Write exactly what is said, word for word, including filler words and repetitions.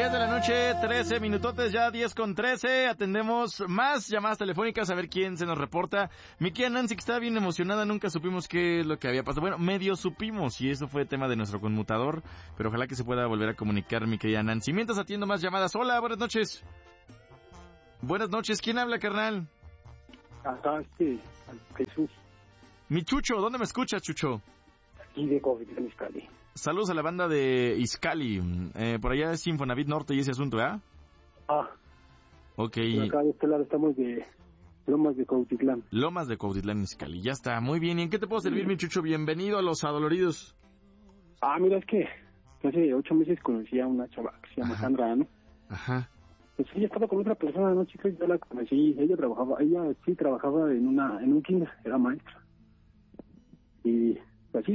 diez de la noche, trece minutotes, ya diez con trece. Atendemos más llamadas telefónicas a ver quién se nos reporta. Mi querida Nancy, que estaba bien emocionada, nunca supimos qué es lo que había pasado. Bueno, medio supimos y eso fue tema de nuestro conmutador, pero ojalá que se pueda volver a comunicar, mi querida Nancy. Mientras atiendo más llamadas. Hola, buenas noches. Buenas noches, ¿quién habla, carnal? Acá este, Jesús. Mi Chucho, ¿dónde me escuchas, Chucho? Aquí de Cuautitlán Izcalli. Saludos a la banda de Izcalli. Eh, por allá es Infonavit Norte y ese asunto, ¿eh? Ah. Ok. Acá de este lado estamos de Lomas de Cuautitlán. Lomas de Cuautitlán Izcalli. Ya está, muy bien. ¿Y en qué te puedo servir, sí. mi Chucho? Bienvenido a Los Adoloridos. Ah, mira, es que hace ocho meses conocí a una chava que se llama Ajá. Sandra, ¿no? Ajá. Pues ella estaba con otra persona, ¿no, chicos? Yo la conocí. Ella trabajaba, ella sí trabajaba en una en un kinder, era maestra. Y